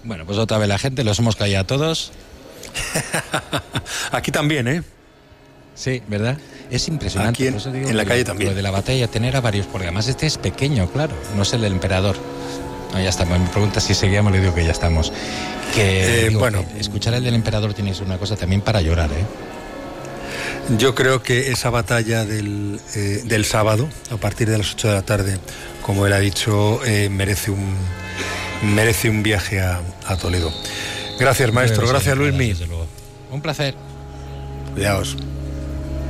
Bueno, pues otra vez la gente, los hemos callado a todos. Aquí también, ¿eh? Sí, ¿verdad? Es impresionante. Aquí por eso digo en la que calle también. Lo de la batalla tener a varios, porque además este es pequeño, claro, no es el del emperador. No, ya estamos. Me pregunta si seguíamos, le digo que ya estamos. Bueno, que escuchar el del emperador tiene una cosa también para llorar, ¿eh? Yo creo que esa batalla del sábado, a partir de las 8 de la tarde, como él ha dicho, merece un viaje a Toledo. Gracias, maestro. Gracias, Luismi. Desde luego. Un placer. Cuidaos.